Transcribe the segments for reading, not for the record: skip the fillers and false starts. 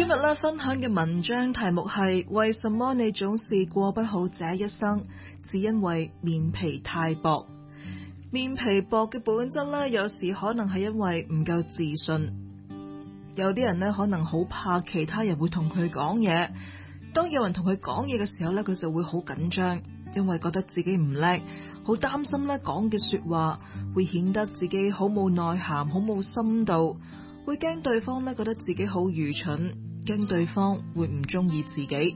日咧分享嘅文章題目係為什麼你總是過不好這一生，只因為面皮太薄。面皮薄嘅本質咧，有時可能係因為唔夠自信。有啲人咧可能好怕其他人會同佢講嘢，當有人同佢講嘢嘅時候咧，佢就會好緊張，因為覺得自己唔叻，好擔心咧講嘅說話會顯得自己好冇內涵，好冇深度，會驚對方咧覺得自己好愚蠢，驚對方會唔中意自己。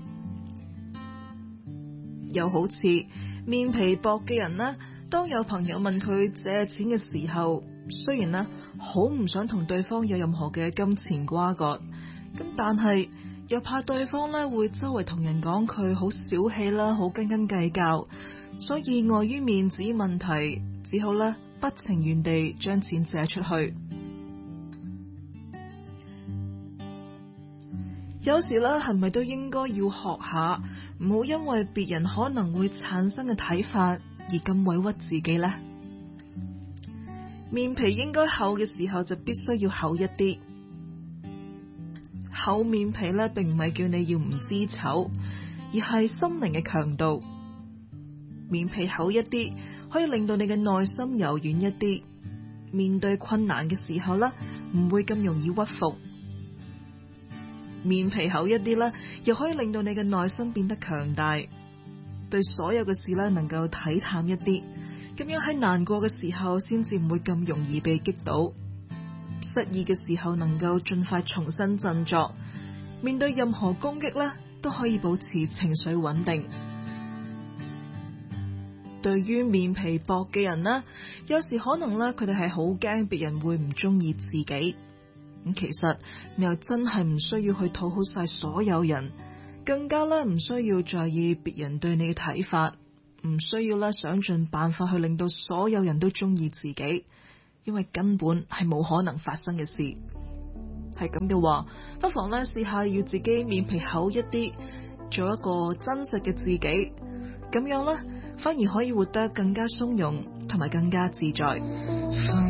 又好似面皮薄嘅人呢，當有朋友問佢借錢嘅時候，雖然呢好唔想同對方有任何嘅金錢瓜葛，咁但係又怕對方呢會周圍同人講佢好小氣啦，好斤斤計較，所以礙於面子問題，只好呢不情願地將錢借出去。有時咧，係咪都應該要學下，唔好因為別人可能會產生嘅睇法而咁委屈自己呢？面皮應該厚嘅時候就必須要厚一啲。厚面皮咧，並唔係叫你要唔知醜，而係心靈嘅強度。面皮厚一啲，可以令到你嘅內心柔軟一啲，面對困難嘅時候咧，唔會咁容易屈服。面皮厚一啲咧，又可以令到你嘅內心變得強大，對所有嘅事咧能夠體淡一啲，咁樣喺難過嘅時候先至唔會咁容易被擊倒，失意嘅時候能夠盡快重新振作，面對任何攻擊咧都可以保持情緒穩定。對於面皮薄嘅人呢，有時可能咧佢哋係好驚別人會唔中意自己。咁其實你又真係唔需要去討好晒所有人，更加咧唔需要在意別人對你嘅睇法，唔需要咧想盡辦法去令到所有人都中意自己，因為根本係冇可能發生嘅事。係咁嘅話，不妨咧試下要自己面皮厚一啲，做一個真實嘅自己，咁樣咧反而可以活得更加鬆容同埋更加自在。